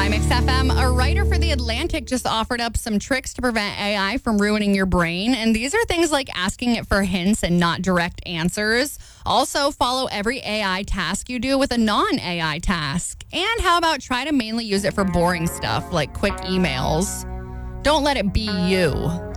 by Mix FM. A writer for The Atlantic just offered up some tricks to prevent AI from ruining your brain. And these are things like asking it for hints and not direct answers. Also, follow every AI task you do with a non-AI task. And how about try to mainly use it for boring stuff like quick emails? Don't let it be you.